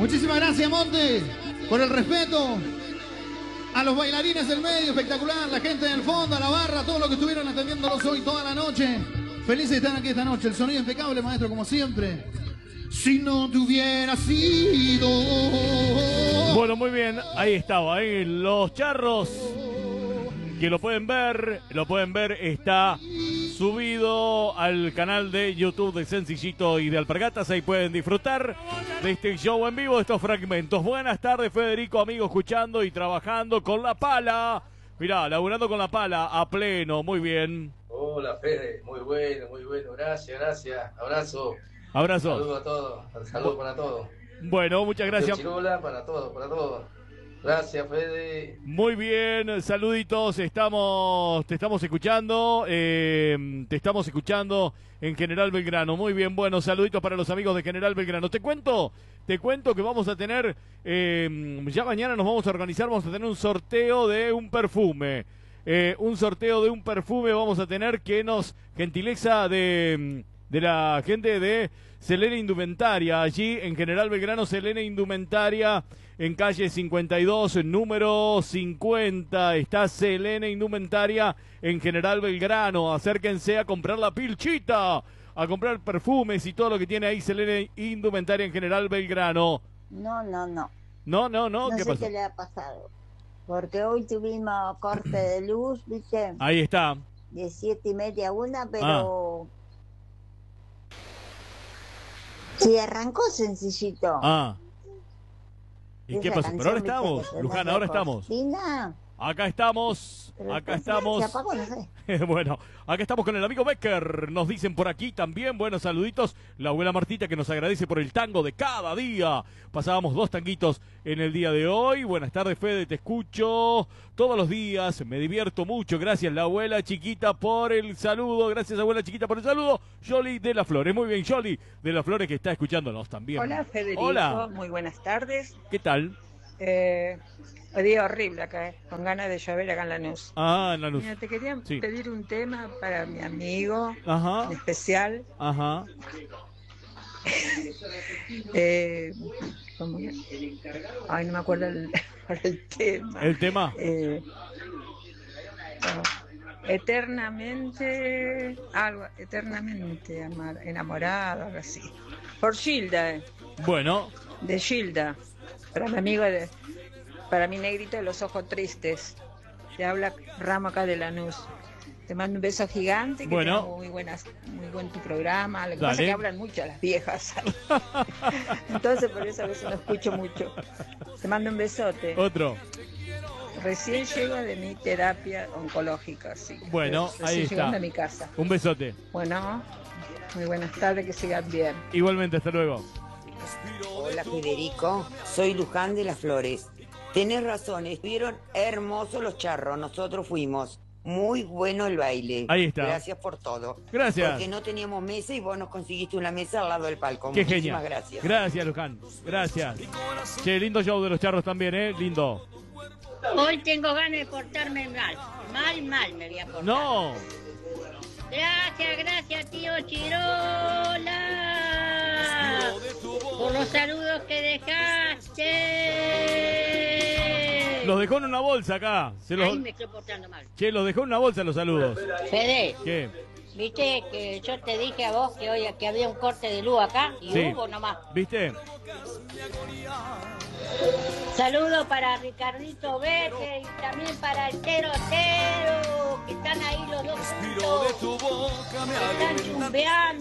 Muchísimas gracias, Monte, por el respeto. A los bailarines del medio, espectacular. La gente del fondo, a la barra, a todos los que estuvieron atendiéndolos hoy toda la noche. Felices de estar aquí esta noche. El sonido impecable, maestro, como siempre. Si no te hubiera sido. Bueno, muy bien. Ahí estaba, ahí Los Charros. Que lo pueden ver, está subido al canal de YouTube de Sencillito y de Alpargatas. Ahí pueden disfrutar de este show en vivo, de estos fragmentos. Buenas tardes, Federico, amigo, escuchando y trabajando con la pala. Mirá, laburando con la pala a pleno, muy bien. Hola, Fede, muy bueno, gracias, abrazo. Abrazos. Saludos a todos, saludos para todos. Bueno, muchas gracias. Chirula, para todos. Gracias, Fede. Muy bien, saluditos, te estamos escuchando, en General Belgrano. Muy bien, bueno, saluditos para los amigos de General Belgrano. Te cuento que vamos a tener, ya mañana nos vamos a organizar, vamos a tener un sorteo de un perfume. Vamos a tener que nos gentileza de la gente de Selene Indumentaria, allí en General Belgrano, Selene Indumentaria, en calle 52, número 50, está Selene Indumentaria en General Belgrano. Acérquense a comprar la pilchita, a comprar perfumes y todo lo que tiene ahí Selene Indumentaria en General Belgrano. No. No, ¿qué ¿qué sé pasó? qué le ha pasado. Porque hoy tuvimos corte de luz, ¿viste? Ahí está. De 7:30 a 1, pero... Sí, arrancó Sencillito. ¿Y qué pasó? Pero ahora estamos, Luján, ahora estamos. Acá estamos. Se apagó, no sé. Bueno, acá estamos con el amigo Becker. Nos dicen por aquí también, buenos saluditos. La abuela Martita que nos agradece por el tango de cada día. Pasábamos 2 tanguitos en el día de hoy. Buenas tardes, Fede, te escucho todos los días. Me divierto mucho. Gracias, la abuela chiquita, por el saludo. Gracias, abuela chiquita, por el saludo. Yoli de las Flores. Muy bien, Yoli de las Flores, que está escuchándonos también. Hola, Federico. Hola. Muy buenas tardes. ¿Qué tal? Hoy día horrible acá, con ganas de llover acá en Lanús. En Lanús. Mira, te quería Sí. pedir un tema para mi amigo, Ajá. en especial. Ajá. ¿Cómo es? Ay, no me acuerdo el tema. ¿El tema? Eternamente enamorado, algo así. Por Gilda, Bueno. de Gilda, para mi amigo, para mi negrito de los ojos tristes. Te habla Ramo acá de Lanús. Te mando un beso gigante, que Bueno. tengas muy buen tu programa. Lo que pasa Dale. es que hablan mucho las viejas. Entonces por eso a veces no escucho mucho. Te mando un besote. Otro. Recién llego de mi terapia oncológica, sí. Bueno, Recién ahí está. llegando a mi casa. Un besote. Bueno, muy buenas tardes, que sigan bien. Igualmente, hasta luego. Hola, Federico, soy Luján de las Flores. Tenés razón, estuvieron hermosos los charros, nosotros fuimos. Muy bueno el baile. Ahí está. Gracias por todo. Gracias. Porque no teníamos mesa y vos nos conseguiste una mesa al lado del palco. Qué Muchísimas genial. gracias. Gracias, Luján. Gracias. Che, lindo show de los charros también, lindo. Hoy tengo ganas de portarme mal. Mal me voy a portar. No. Gracias, tío Chirola. Por los saludos que dejaste. Los dejó en una bolsa acá. Ahí me estoy portando mal. Che, los dejó en una bolsa los saludos. Fede, ¿Qué? viste que yo te dije a vos que hoy que había un corte de luz acá y Sí. hubo nomás. ¿Viste? Saludos para Ricardito Vete y también para el Tero, que están ahí los dos juntos. Están chumbeando.